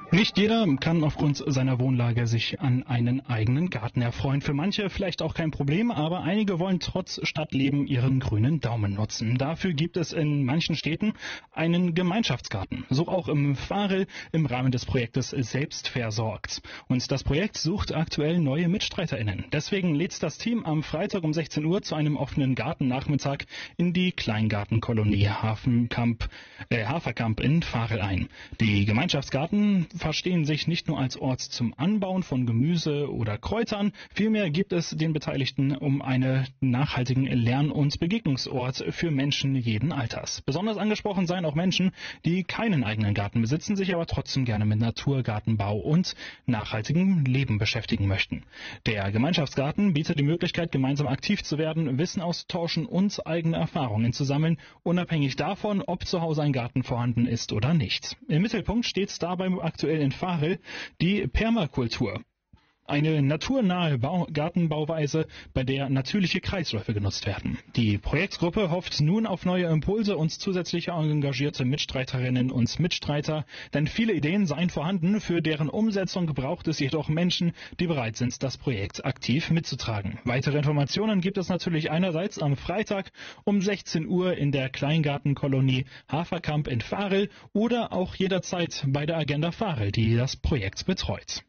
Nicht jeder kann aufgrund seiner Wohnlage sich an einen eigenen Garten erfreuen. Für manche vielleicht auch kein Problem, aber einige wollen trotz Stadtleben ihren grünen Daumen nutzen. Dafür gibt es in manchen Städten einen Gemeinschaftsgarten. So auch im Varel im Rahmen des Projektes Selbstversorgt. Und das Projekt sucht aktuell neue MitstreiterInnen. Deswegen lädt das Team am Freitag um 16 Uhr zu einem offenen Gartennachmittag in die Kleingartenkolonie Haferkamp in Varel ein. Die Gemeinschaftsgarten verstehen sich nicht nur als Ort zum Anbauen von Gemüse oder Kräutern, vielmehr gibt es den Beteiligten um einen nachhaltigen Lern- und Begegnungsort für Menschen jeden Alters. Besonders angesprochen seien auch Menschen, die keinen eigenen Garten besitzen, sich aber trotzdem gerne mit Naturgartenbau und nachhaltigem Leben beschäftigen möchten. Der Gemeinschaftsgarten bietet die Möglichkeit, gemeinsam aktiv zu werden, Wissen auszutauschen und eigene Erfahrungen zu sammeln, unabhängig davon, ob zu Hause ein Garten vorhanden ist oder nicht. Im Mittelpunkt steht dabei aktuell in Varel die Permakultur. Eine naturnahe Gartenbauweise, bei der natürliche Kreisläufe genutzt werden. Die Projektgruppe hofft nun auf neue Impulse und zusätzliche engagierte Mitstreiterinnen und Mitstreiter, denn viele Ideen seien vorhanden, für deren Umsetzung braucht es jedoch Menschen, die bereit sind, das Projekt aktiv mitzutragen. Weitere Informationen gibt es natürlich einerseits am Freitag um 16 Uhr in der Kleingartenkolonie Haferkamp in Varel oder auch jederzeit bei der Agenda Varel, die das Projekt betreut.